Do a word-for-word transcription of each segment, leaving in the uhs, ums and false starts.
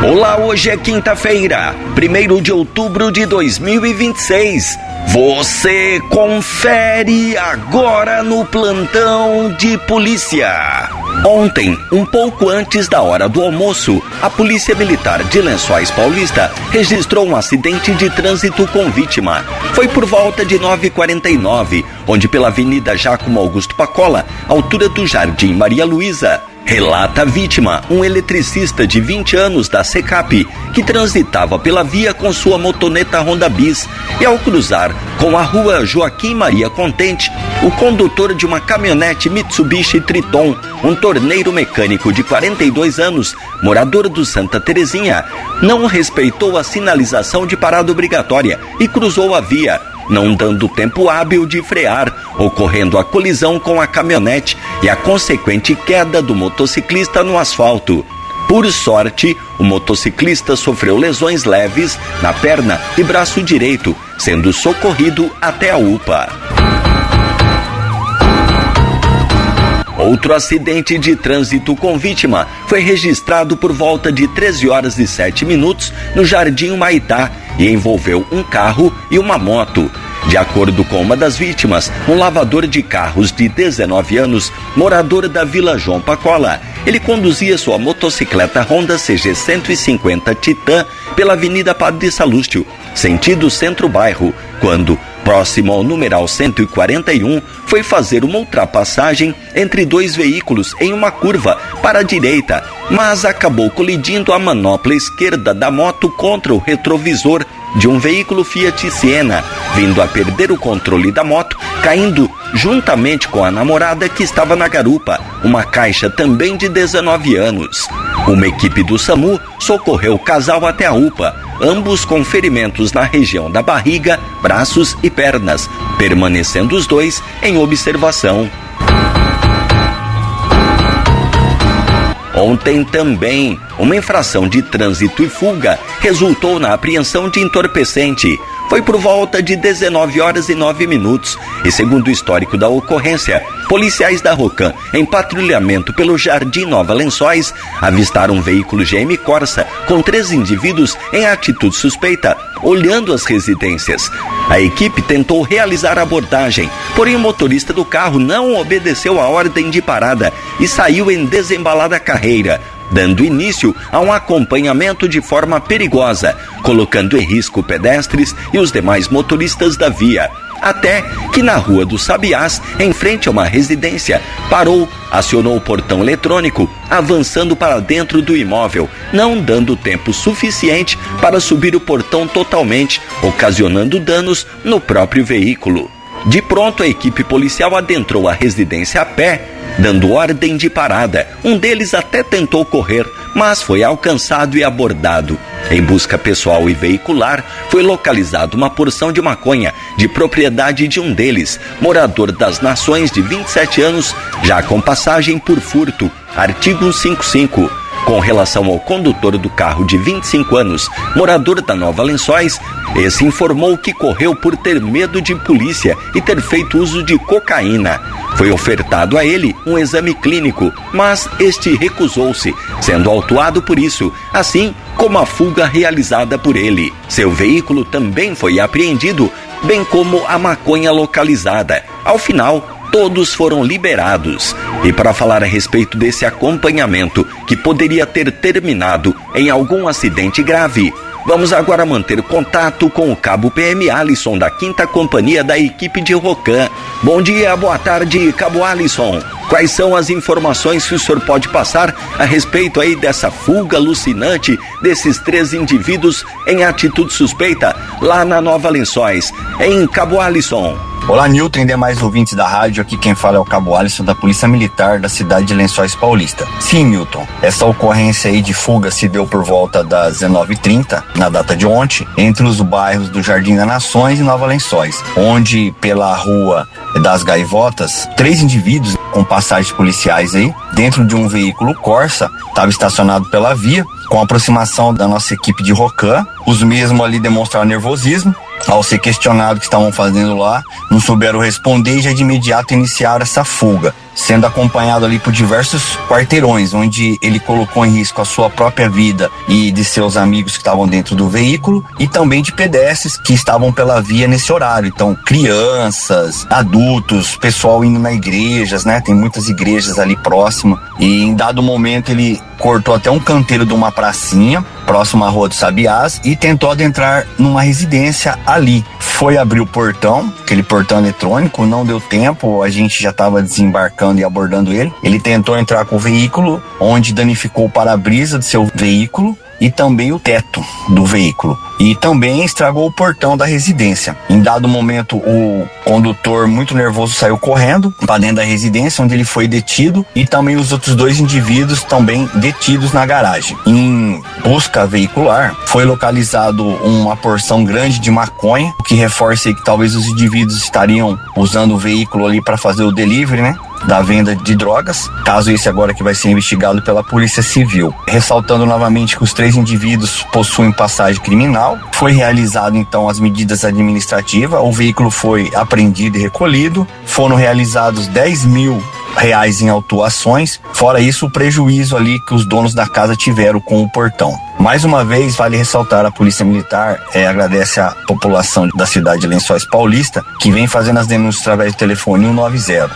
Olá, hoje é quinta-feira, primeiro de outubro de dois mil e vinte e seis. Você confere agora no plantão de polícia. Ontem, um pouco antes da hora do almoço, a Polícia Militar de Lençóis Paulista registrou um acidente de trânsito com vítima. Foi por volta de nove e quarenta e nove, onde pela Avenida Giacomo Augusto Pacola, altura do Jardim Maria Luísa, relata a vítima, um eletricista de vinte anos da SECAP, que transitava pela via com sua motoneta Honda Bis e ao cruzar com a rua Joaquim Maria Contente, o condutor de uma caminhonete Mitsubishi Triton, um torneiro mecânico de quarenta e dois anos, morador do Santa Terezinha, não respeitou a sinalização de parada obrigatória e cruzou a via, não dando tempo hábil de frear, ocorrendo a colisão com a caminhonete e a consequente queda do motociclista no asfalto. Por sorte, o motociclista sofreu lesões leves na perna e braço direito, sendo socorrido até a U P A. Outro acidente de trânsito com vítima foi registrado por volta de treze horas e sete minutos no Jardim Humaitá e envolveu um carro e uma moto. De acordo com uma das vítimas, um lavador de carros de dezenove anos, morador da Vila João Pacola, ele conduzia sua motocicleta Honda C G cento e cinquenta Titan pela Avenida Padre Salústio, sentido centro-bairro, quando, próximo ao numeral cento e quarenta e um, foi fazer uma ultrapassagem entre dois veículos em uma curva para a direita, mas acabou colidindo a manopla esquerda da moto contra o retrovisor de um veículo Fiat Siena, vindo a perder o controle da moto, caindo juntamente com a namorada que estava na garupa, uma caixa também de dezenove anos. Uma equipe do SAMU socorreu o casal até a U P A, ambos com ferimentos na região da barriga, braços e pernas, permanecendo os dois em observação. Ontem também, uma infração de trânsito e fuga resultou na apreensão de entorpecente. Foi por volta de dezenove horas e nove minutos e, segundo o histórico da ocorrência, policiais da Rocan, em patrulhamento pelo Jardim Nova Lençóis, avistaram um veículo G M Corsa com três indivíduos em atitude suspeita, olhando as residências. A equipe tentou realizar a abordagem, porém o motorista do carro não obedeceu a ordem de parada e saiu em desembalada carreira, dando início a um acompanhamento de forma perigosa, colocando em risco pedestres e os demais motoristas da via. Até que na Rua dos Sabiás, em frente a uma residência, parou, acionou o portão eletrônico, avançando para dentro do imóvel, não dando tempo suficiente para subir o portão totalmente, ocasionando danos no próprio veículo. De pronto, a equipe policial adentrou a residência a pé, dando ordem de parada. Um deles até tentou correr, mas foi alcançado e abordado. Em busca pessoal e veicular, foi localizada uma porção de maconha de propriedade de um deles, morador das Nações de vinte e sete anos, já com passagem por furto, artigo cinquenta e cinco. Com relação ao condutor do carro de vinte e cinco anos, morador da Nova Lençóis, esse informou que correu por ter medo de polícia e ter feito uso de cocaína. Foi ofertado a ele um exame clínico, mas este recusou-se, sendo autuado por isso, assim como a fuga realizada por ele. Seu veículo também foi apreendido, bem como a maconha localizada. Ao final, todos foram liberados. E para falar a respeito desse acompanhamento, que poderia ter terminado em algum acidente grave, vamos agora manter contato com o cabo P M Alisson, da quinta Companhia da equipe de Rocan. Bom dia, boa tarde, cabo Alisson. Quais são as informações que o senhor pode passar a respeito aí dessa fuga alucinante desses três indivíduos em atitude suspeita lá na Nova Lençóis, em Cabo Alisson? Olá, Newton e demais ouvintes da rádio, aqui quem fala é o Cabo Alisson da Polícia Militar da cidade de Lençóis Paulista. Sim, Newton, essa ocorrência aí de fuga se deu por volta das dezenove e trinta, na data de ontem, entre os bairros do Jardim das Nações e Nova Lençóis, onde pela Rua das Gaivotas, três indivíduos com passagens policiais aí, dentro de um veículo Corsa, estava estacionado pela via. Com a aproximação da nossa equipe de Rocan, os mesmos ali demonstraram nervosismo. Ao ser questionado o que estavam fazendo lá, não souberam responder e já de imediato iniciaram essa fuga. sendo acompanhado ali por diversos quarteirões, onde ele colocou em risco a sua própria vida e de seus amigos que estavam dentro do veículo, e também de pedestres que estavam pela via nesse horário. Então, crianças, adultos, pessoal indo na igrejas, né? Tem muitas igrejas ali próximas, e em dado momento ele cortou até um canteiro de uma pracinha próximo à Rua dos Sabiás e tentou adentrar numa residência ali. Foi abrir o portão, aquele portão eletrônico, não deu tempo, a gente já estava desembarcando e abordando ele. Ele tentou entrar com o veículo, onde danificou o para-brisa do seu veículo e também o teto do veículo, e também estragou o portão da residência. Em dado momento, o condutor, muito nervoso, saiu correndo para dentro da residência, onde ele foi detido, e também os outros dois indivíduos também detidos na garagem. Em busca veicular, foi localizado uma porção grande de maconha, o que reforça aí que talvez os indivíduos estariam usando o veículo ali para fazer o delivery, né, da venda de drogas, caso esse agora que vai ser investigado pela Polícia Civil. Ressaltando novamente que os três indivíduos possuem passagem criminal, foi realizado então as medidas administrativas, o veículo foi apreendido e recolhido, foram realizados dez mil reais em autuações, fora isso o prejuízo ali que os donos da casa tiveram com o portão. Mais uma vez, vale ressaltar, a Polícia Militar é, agradece à população da cidade de Lençóis Paulista, que vem fazendo as denúncias através do telefone cento e noventa.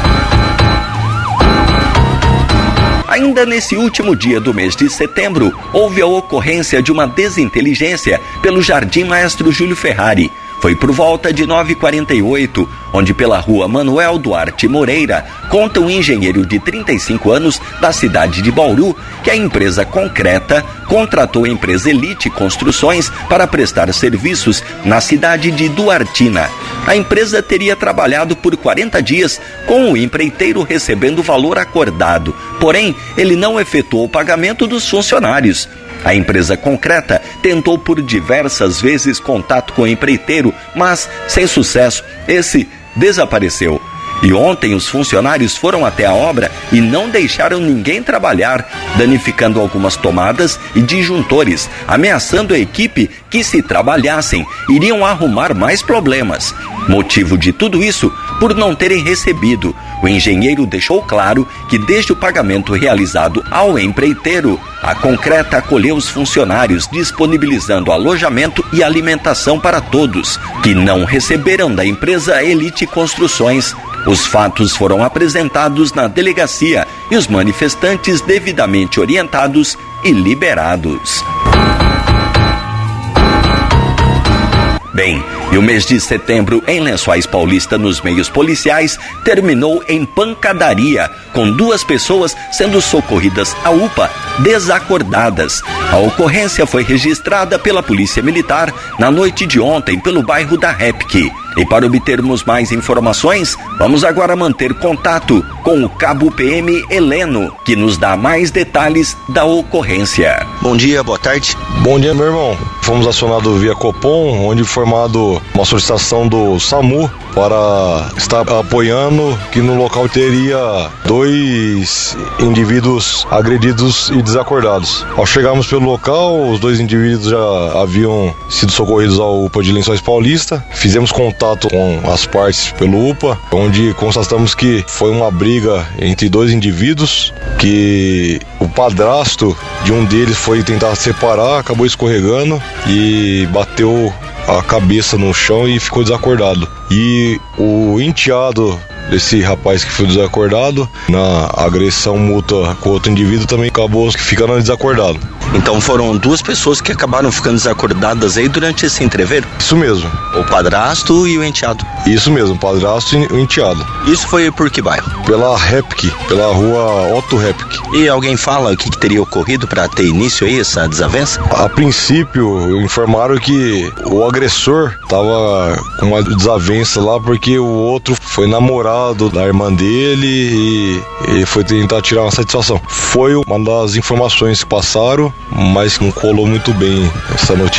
Ainda nesse último dia do mês de setembro, houve a ocorrência de uma desinteligência pelo Jardim Maestro Júlio Ferrari. Foi por volta de nove e quarenta e oito, onde pela rua Manuel Duarte Moreira, conta um engenheiro de trinta e cinco anos da cidade de Bauru que a empresa Concreta contratou a empresa Elite Construções para prestar serviços na cidade de Duartina. A empresa teria trabalhado por quarenta dias com o empreiteiro recebendo o valor acordado, porém ele não efetuou o pagamento dos funcionários. A empresa Concreta tentou por diversas vezes contato com o empreiteiro, mas sem sucesso, esse desapareceu. E ontem os funcionários foram até a obra e não deixaram ninguém trabalhar, danificando algumas tomadas e disjuntores, ameaçando a equipe que, se trabalhassem, iriam arrumar mais problemas. Motivo de tudo isso, por não terem recebido. O engenheiro deixou claro que desde o pagamento realizado ao empreiteiro, a Concreta acolheu os funcionários, disponibilizando alojamento e alimentação para todos, que não receberam da empresa Elite Construções. Os fatos foram apresentados na delegacia e os manifestantes devidamente orientados e liberados. Bem, e o mês de setembro em Lençóis Paulista nos meios policiais terminou em pancadaria, com duas pessoas sendo socorridas à U P A desacordadas. A ocorrência foi registrada pela Polícia Militar na noite de ontem pelo bairro da Repic. E para obtermos mais informações, vamos agora manter contato com o cabo P M Heleno, que nos dá mais detalhes da ocorrência. Bom dia, boa tarde. Bom dia, meu irmão. Fomos acionados via Copom, onde formado uma solicitação do SAMU para estar apoiando que no local teria dois indivíduos agredidos e desacordados. Ao chegarmos pelo local, os dois indivíduos já haviam sido socorridos ao U P A de Lençóis Paulista. Fizemos contato com as partes pelo U P A, onde constatamos que foi uma briga entre dois indivíduos, que o padrasto de um deles foi tentar separar, acabou escorregando e bateu a cabeça no chão e ficou desacordado. E o enteado desse rapaz que foi desacordado, na agressão mútua com outro indivíduo, também acabou ficando desacordado. Então foram duas pessoas que acabaram ficando desacordadas aí durante esse entreveiro? Isso mesmo. O padrasto e o enteado? Isso mesmo, o padrasto e o enteado. Isso foi por que bairro? Pela Repic, pela rua Otto Repic. E alguém fala o que, que teria ocorrido para ter início aí, essa desavença? A princípio, informaram que o agressor estava com uma desavença lá porque o outro foi namorado da irmã dele e ele foi tentar tirar uma satisfação. Foi uma das informações que passaram, mas não colou muito bem essa notícia não.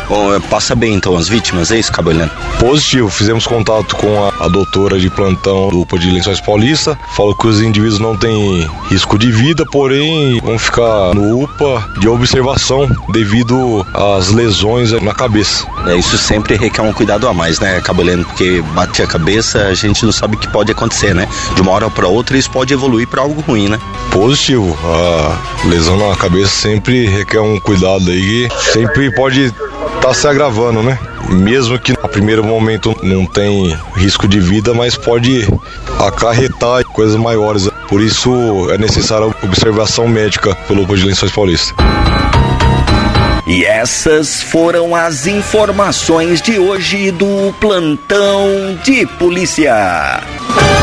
Bom, passa bem então as vítimas, é isso, Cabo Heleno? Positivo, fizemos contato com a, a doutora de plantão do U P A de Lençóis Paulista, falou que os indivíduos não têm risco de vida, porém vão ficar no U P A de observação devido às lesões na cabeça. É, isso sempre requer um cuidado a mais, né, Cabo Heleno? Porque bate a cabeça, a gente não sabe o que pode acontecer, né? De uma hora para outra isso pode evoluir para algo ruim, né? Positivo, a lesão na cabeça sempre requer um cuidado aí, sempre pode estar se agravando, né? Mesmo que a primeiro momento não tem risco de vida, mas pode acarretar coisas maiores. Por isso é necessária observação médica pelo U P A de Lençóis Paulista. E essas foram as informações de hoje do Plantão de Polícia.